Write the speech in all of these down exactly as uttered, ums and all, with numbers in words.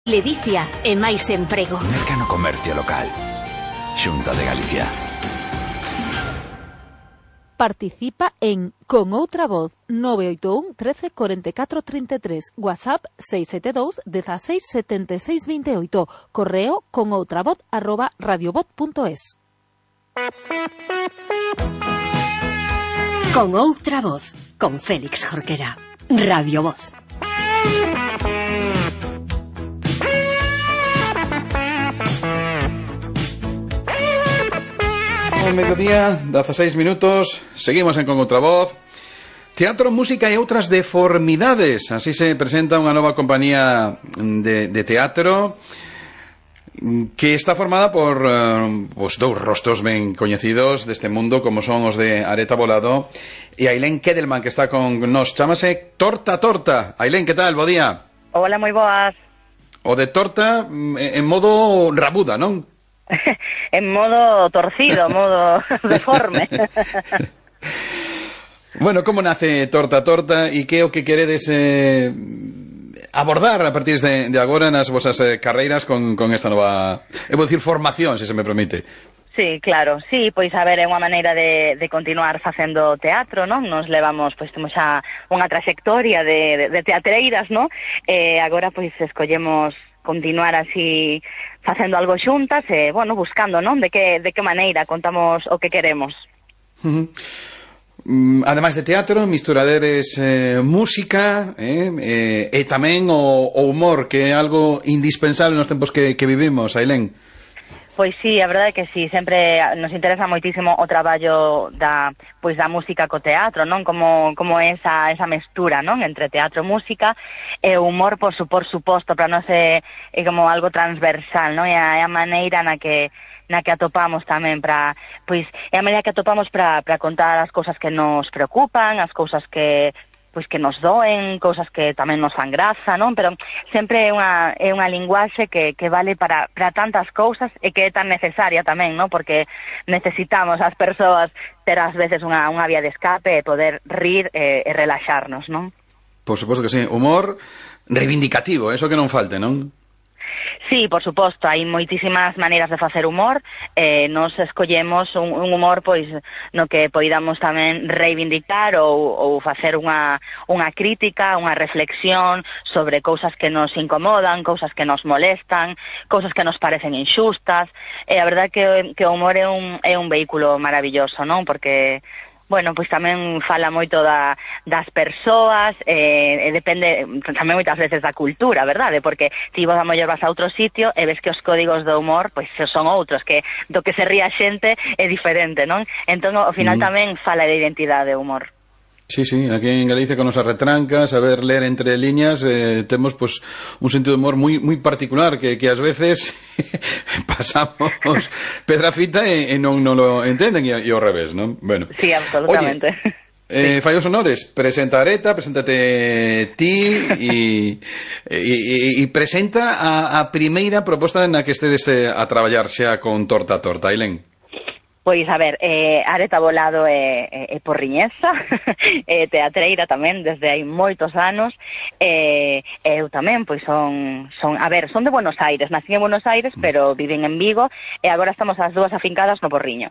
Ledicia e máis emprego. Mercano Comercio Local. Xunta de Galicia. Participa en Con Outra Voz nove oito un, trece, cuarenta y cuatro, treinta y tres, WhatsApp seis sete dous, dieciséis, setenta y seis, veintiocho, correo conoutravoz arroba radiobot punto es. Con Outra Voz, con Félix Jorquera, Radio Voz. Al mediodía, dieciséis minutos, seguimos en Con Outra Voz. Teatro, música e outras deformidades. Así se presenta unha nova compañía de, de teatro que está formada por uh, pues, dous rostros ben coñecidos deste mundo, como son os de Areta Bolado e Ailén Kedelman, que está con nos. Chámase Torta Torta. Ailén, que tal? Bo día. Hola, moi boas. O de torta en modo rabuda, non? En modo torcido, modo deforme. Bueno, como nace Torta Torta e que é o que queredes eh, abordar a partir de, de agora nas vosas eh, carreiras con, con esta nova, eu vou dicir, formación, se se me permite? Sí, claro, sí, pois a ver, é unha maneira de, de continuar facendo teatro, non? Nos levamos, pois temos xa unha trayectoria de, de, de teatreiras, non? E agora, pois, escollemos continuar así facendo algo xuntas e, bueno, buscando, non? De que, de que maneira contamos o que queremos. Uh-huh. Mm, ademais de teatro, misturaderes eh, música eh, eh, e tamén o, o humor, que é algo indispensable nos tempos que, que vivimos, Ailén. Pois sí, a verdade é que sí, sempre nos interesa moitísimo o traballo da, pois da música co teatro, non? Como, como esa, esa mestura, non? Entre teatro, música e o humor, por, su, por suposto, para nós é, é como algo transversal, non? É a, é a maneira na que na que atopamos tamén para, pois, é a maneira que atopamos para para contar as cousas que nos preocupan, as cousas que pois que nos doen, cousas que tamén nos fan graza, non? Pero sempre é unha, é unha linguaxe que, que vale para, para tantas cousas e que é tan necesaria tamén, non? Porque necesitamos as persoas ter ás veces unha, unha vía de escape e poder rir e, e relaxarnos, non? Por suposto que sí, humor reivindicativo, eso que non falte, non? Sí, por suposto, hai moitísimas maneiras de facer humor, eh, nos escollemos un, un humor pois no que poidamos tamén reivindicar ou, ou facer unha, unha crítica, unha reflexión sobre cousas que nos incomodan, cousas que nos molestan, cousas que nos parecen inxustas, e a verdade que, que o humor é un, é un vehículo maravilloso, non? Porque bueno, pois tamén fala moito da, das persoas, eh, e depende tamén moitas veces da cultura, verdade? Porque ti vos a mellor vas a outro sitio e ves que os códigos do humor pois son outros, que do que se ría a xente é diferente, non? Entón, ao final mm. tamén fala de identidade o humor. Sí, sí, aquí en Galicia con nosas retrancas, saber ler entre líneas, eh, temos pues un sentido de humor moi moi particular que que ás veces pasamos pedrafita e, e non non lo entenden e, e ao revés, non? Bueno. Sí, absolutamente. Oye, eh, sí. Fallos honores, presenta Areta, preséntate ti e, e, e presenta a, a primeira proposta na que estedes a traballar xa con Torta Torta, Ailén. Pois, a ver, eh, Areta Bolado é, é, é porriñesa, é teatreira tamén desde hai moitos anos, e eh, eu tamén, pois son, son, a ver, son de Buenos Aires, nací en Buenos Aires, pero viven en Vigo, e agora estamos as dúas afincadas no Porriño.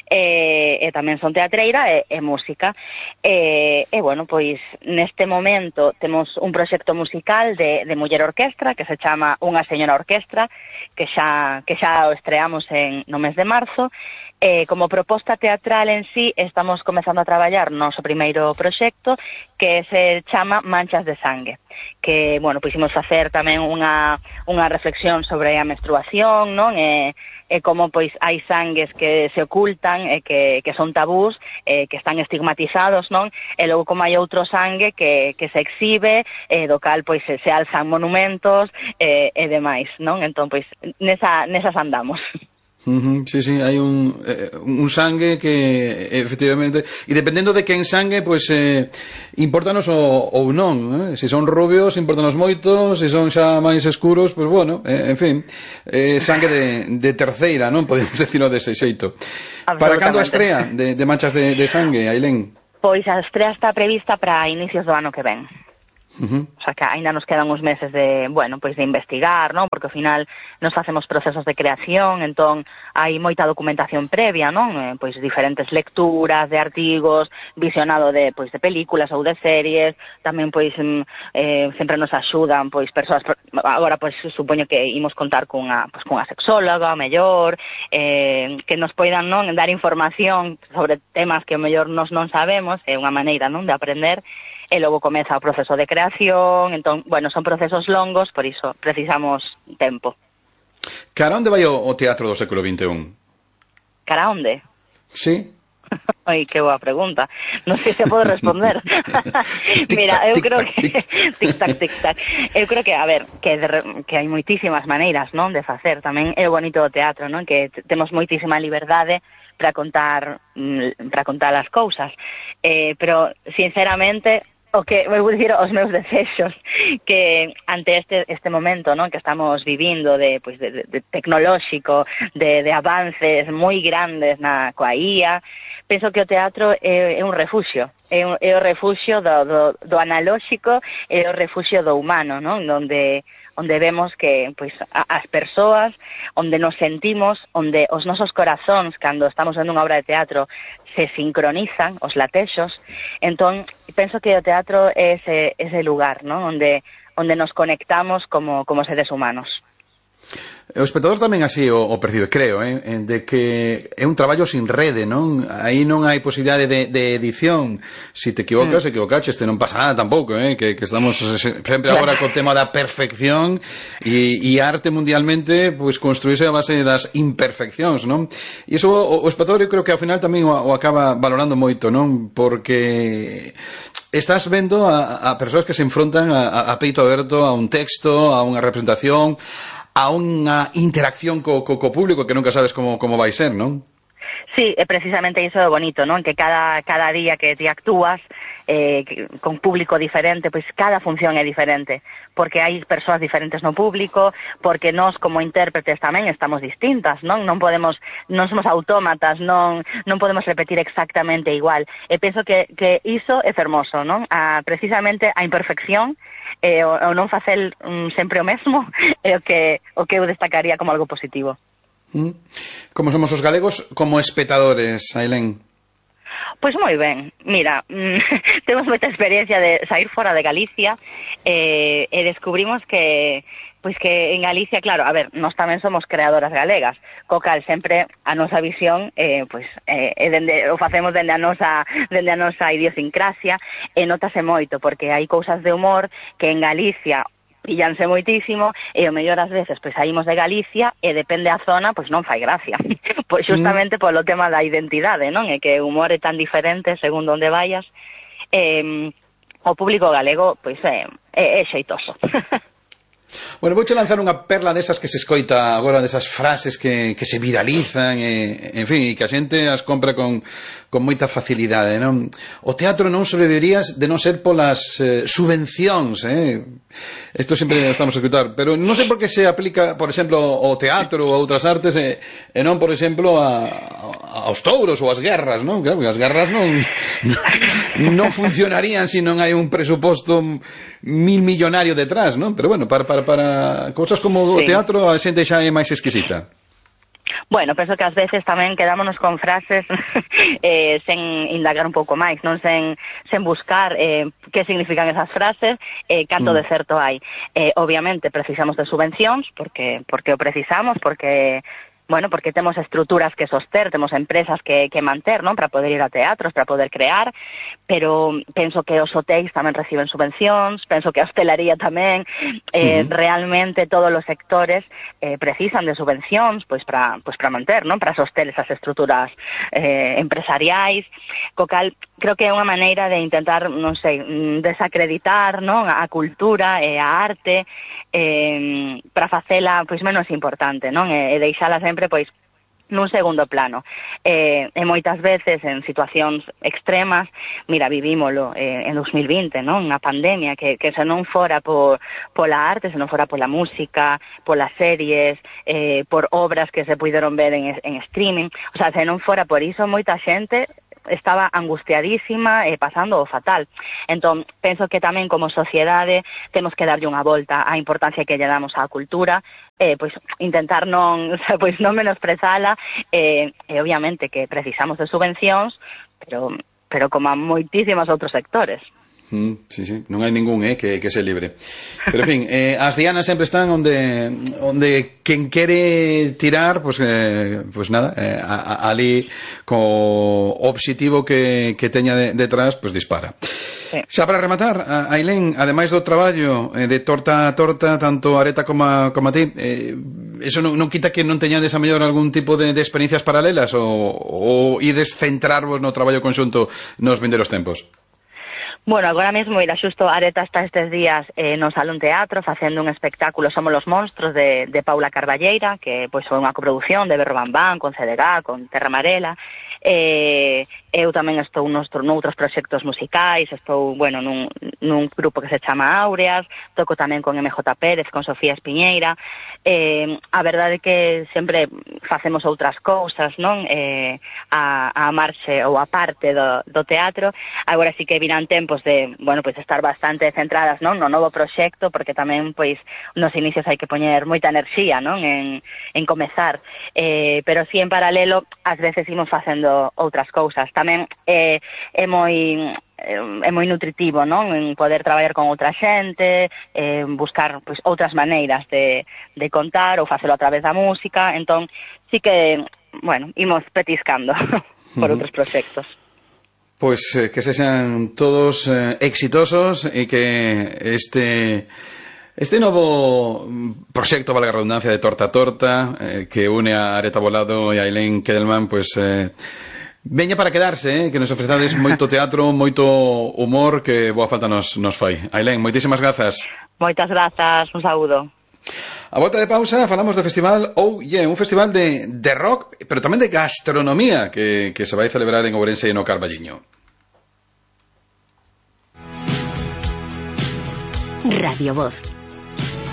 E, e tamén son teatreira e, e música. E, e, bueno, pois, neste momento temos un proxecto musical de, de Muller Orquestra, que se chama Unha Señora Orquestra, que xa, que xa o estreamos en, no mes de marzo. Eh, como proposta teatral en sí, estamos comezando a traballar no noso primeiro proxecto, que se chama Manchas de Sangue, que, bueno, puximos facer tamén unha, unha reflexión sobre a menstruación, non? E, e como, pois, hai sangues que se ocultan e que, que son tabús, e que están estigmatizados, non? E logo como hai outro sangue que, que se exhibe, e do cal, pois, se, se alzan monumentos e, e demais, non? Entón, pois, nesa, nesas andamos. Uh-huh, sí, sí, hai un, eh, un sangue que efectivamente, e dependendo de quen sangue, pois eh, importanos ou, ou non, eh? Se son rubios importanos moito, se son xa máis escuros, pois bueno, eh, en fin, eh, sangue de, de terceira, non? Podemos decirlo dese xeito. Para cando a estrea de, de Manchas de, de Sangue, Ailén? Pois a estrea está prevista para inicios do ano que ven. Uh-huh. O sea que ainda nos quedan uns meses de, bueno, pois de investigar, non? Porque ao final nos facemos procesos de creación, entón hai moita documentación previa, non? Eh, pois diferentes lecturas de artigos, visionado de pois de películas ou de series, tamén pois eh, sempre nos axudan pois persoas, agora pois supoño que imos contar cunha, pois cunha sexóloga, mellor, eh, que nos poidan, non, dar información sobre temas que o mellor nos non sabemos, é unha maneira, non, de aprender. E logo comeza o proceso de creación, entón, bueno, son procesos longos, por iso precisamos tempo. Cara, onde vai o, o teatro do século vinte e un? Cara, onde? Sí. Ai, que boa pregunta. Non sei se podo responder. Mira, eu creo que tic-tac, tic-tac. Eu creo que, a ver, que, de, que hai moitísimas maneiras, non, de facer. Tamén é o bonito do teatro, non, que temos moitísima liberdade para contar para contar as cousas. Eh, pero, sinceramente, o que vou dicir os meus desexos, que ante este este momento, non, que estamos vivindo de pois de, de, de tecnolóxico, de, de avances moi grandes na coa I A, penso que o teatro é, é un refuxio, é, un, é o refuxio do, do, do analóxico, é o refuxio do humano, non, onde onde vemos que pois a, as persoas, onde nos sentimos, onde os nosos corazóns, cando estamos vendo unha obra de teatro, se sincronizan, os latexos. Entón, penso que o teatro é ese, ese lugar, non, onde onde nos conectamos como, como seres humanos. O espectador tamén así o, o percibe, creo, eh, de que é un traballo sin rede, non? Aí non hai posibilidade de, de edición. Si te equivocas, mm. equivocaches, te non pasa nada tampouco, eh, que, que estamos sempre agora co tema da perfección e, e arte mundialmente pois construíse a base das imperfeccións, non? E iso o, o espectador eu creo que ao final tamén o, o acaba valorando moito, non? Porque estás vendo a, a persoas que se enfrontan a, a peito aberto a un texto, a unha representación, a unha interacción co, co, co público que nunca sabes como, como vai ser, non? Sí, é precisamente iso é bonito, non? Que cada, cada día que ti actúas eh, con público diferente, pois cada función é diferente, porque hai persoas diferentes no público, porque nós como intérpretes tamén estamos distintas, non? Non podemos, non somos autómatas, non non podemos repetir exactamente igual. E penso que, que iso é fermoso, non? A, precisamente a imperfección e o, o non facer um, sempre o mesmo é o que, o que eu destacaría como algo positivo. Mm. Como somos os galegos como espectadores, Ailén? Pois moi ben, mira, temos moita experiencia de sair fora de Galicia eh, e descubrimos que pois que en Galicia, claro, a ver, nós tamén somos creadoras galegas, co cal sempre a nosa visión eh, pois, eh, dende, o facemos dende a nosa dende a nosa idiosincrasia e notase moito, porque hai cousas de humor que en Galicia pillanse moitísimo e o mellor ás veces pois saímos de Galicia e depende a zona pois non fai gracia. Pois justamente mm. polo tema da identidade, non? E que o humor é tan diferente según onde vayas. Eh, o público galego pois é, é, é xeitoso. Bueno, vouche lanzar unha perla desas que se escoita agora, desas frases que, que se viralizan e, en fin, e que a xente as compra con, con moita facilidade, non? O teatro non sobrevivería de non ser polas eh, subvencións, eh? Isto sempre estamos a escutar, pero non sei por que se aplica, por exemplo, ao teatro ou a outras artes e, e non, por exemplo, a, a, aos touros ou as guerras, non? Claro, as guerras non, non, non funcionarían se non hai un presuposto mil millonario detrás, non? Pero bueno, para, para, para cousas como o teatro a xente xa é máis exquisita. Bueno, penso que ás veces tamén quedámonos con frases eh, sen indagar un pouco máis, non sen, sen buscar eh, que significan esas frases, eh, canto mm. de certo hai. Eh, obviamente precisamos de subvencións, porque, porque o precisamos, porque bueno, porque temos estruturas que soster, temos empresas que, que manter, non? Para poder ir a teatros, para poder crear, pero penso que os hotéis tamén reciben subvencións, penso que a hostelería tamén, eh, uh-huh. realmente todos os sectores eh, precisan de subvencións, pois para pois para manter, non? Para soster esas estruturas eh, empresariais, co cal creo que é unha maneira de intentar, non sei, desacreditar, non? A cultura e a arte eh, para facela pois menos importante, non? E, e deixala sempre pois nun segundo plano. Eh, e moitas veces en situacións extremas, mira, vivímolo eh, en dos mil vinte, non? Unha pandemia que, que se non fora por, pola arte, se non fora pola música, polas series, eh, por obras que se puideron ver en, en streaming, o sea, se non fora por iso, moita xente estaba angustiadísima e pasando o fatal. Entón, penso que tamén como sociedade temos que darlle unha volta á importancia que lle damos á cultura, eh, pois intentar non, pois non menosprezala, e, e obviamente que precisamos de subvencións, pero, pero como a moitísimos outros sectores. Mm, sí, sí, non hai ningún eh, que, que se libre. Pero, en fin, eh, as dianas sempre están onde onde quen quere tirar, pues, eh, pues nada, eh, a, a, ali co obxectivo que, que teña de, detrás, pues dispara. Sí. Xa para rematar, Ailén, ademais do traballo eh, de torta a torta, tanto Areta como a, como a ti, eh, eso non, non quita que non teñades a mellor algún tipo de, de experiencias paralelas ou, ou ides centrarvos no traballo conxunto nos vindeiros tempos? Bueno, agora mesmo, mira, xusto Areta está estes días eh, no Salón Teatro facendo un espectáculo Somos los monstros de, de Paula Carballeira, que pois foi unha coproducción de Berro Bambán, con C D G, con Terra Amarela. Eh, eu tamén estou nostro, noutros proxectos musicais, estou, bueno, nun, nun grupo que se chama Áureas, toco tamén con M J Pérez, con Sofía Espiñeira. Eh, a verdade é que sempre facemos outras cousas, non? Eh, a, a marxe ou a parte do, do teatro. Agora sí que virán tempos de, bueno, pois estar bastante centradas, non, no novo proxecto, porque tamén, pois, nos inicios hai que poñer moita enerxía, non, en, en comezar. Eh, pero si en paralelo, ás veces imos facendo outras cousas. Tamén é, é moi é moi nutritivo, non? En poder traballar con outra xente, eh, buscar pois, outras maneiras de, de contar ou facelo a través da música. Entón, sí que, bueno, imos petiscando por uh-huh. outros proxectos. Pois pues, eh, que sexan todos eh, exitosos e que este este novo proxecto, valga a redundancia, de Torta a Torta, eh, que une a Areta Bolado e a Ailén Kedelman, pois pues, eh, veña para quedarse, eh, que nos ofrezades moito teatro, moito humor, que boa falta nos, nos fai. Ailén, moitísimas grazas. Moitas grazas, un saúdo. A volta de pausa falamos do festival Oh Yeah, un festival de, de rock, pero tamén de gastronomía, que, que se vai celebrar en Ourense e no Carballiño. Radio Voz,